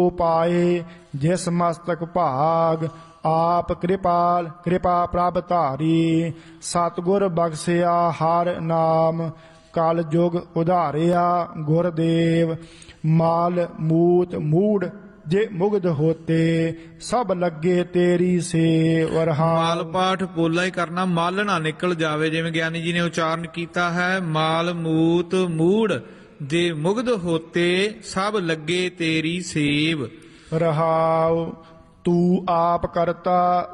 ਪਾਏ ਜਿਸ ਮਸਤਕ ਭਾਗ, ਆਪ ਕਿਰਪਾਲ ਕਿਰਪਾ ਪ੍ਰਭ ਧਾਰੀ। ਸਤਿਗੁਰ ਬਖਸ਼ਿਆ ਹਰ ਨਾਮ, ਕਲ ਜੁਗ ਉਧਾਰਿਆ ਗੁਰਦੇਵ। ਮਾਲ ਮੂਤ ਮੂੜ ਜੇ ਮੁਗਧ ਹੋਤੇ, ਸਭ ਲੱਗੇ ਤੇਰੀ ਸੇਵ। ਮਾਲ ਪਾਠ ਪੋਲਾ ਹੀ ਕਰਨਾ, ਮਲ ਨਾ ਨਿਕਲ ਜਾਵੇ, ਜਿਵੇਂ ਗਿਆਨੀ ਜੀ ਨੇ ਉਚਾਰਨ ਕੀਤਾ ਹੈ। ਮਾਲ ਮੂਤ ਮੂੜ ਜੇ ਮੁਗਧ ਹੋਤੇ, ਸਭ ਲੱਗੇ ਤੇਰੀ ਸੇਵ। ਰਹਾਉ ਤੂੰ ਆਪ ਕਰਤਾ